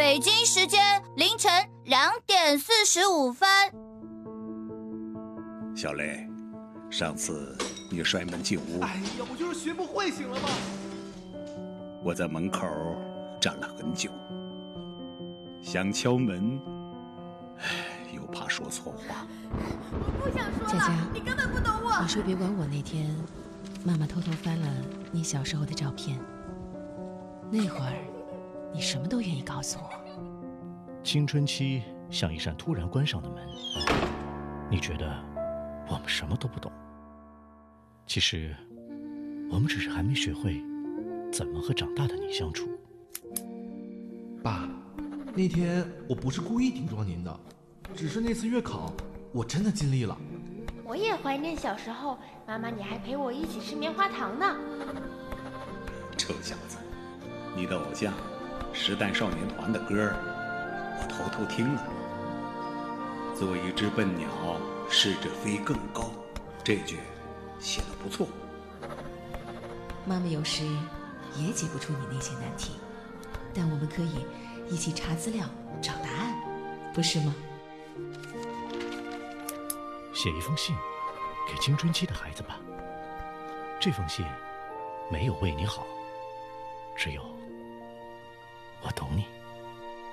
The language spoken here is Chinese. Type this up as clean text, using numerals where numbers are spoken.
北京时间凌晨2点45分。 小雷，上次你摔门进屋， 哎呀，我就是学不会，行了吗？ 我在门口站了很久，想敲门，又怕说错话。 我不想说了， 佳佳， 你根本不懂我。 你说别管我。那天，妈妈偷偷翻了你小时候的照片，那会儿，你什么都愿意告诉我。 青春期像一扇突然关上的门，你觉得我们什么都不懂，其实我们只是还没学会怎么和长大的你相处。 爸，那天我不是故意顶撞您的，只是那次月考我真的尽力了。 我也怀念小时候，妈妈你还陪我一起吃棉花糖呢。 臭小子，你的偶像时代少年团的歌我偷偷听了。做一只笨鸟，试着飞更高，这句写得不错。 妈妈有时也解不出你那些难题，但我们可以一起查资料找答案，不是吗？ 写一封信给青春期的孩子吧，这封信没有为你好，只有我懂你。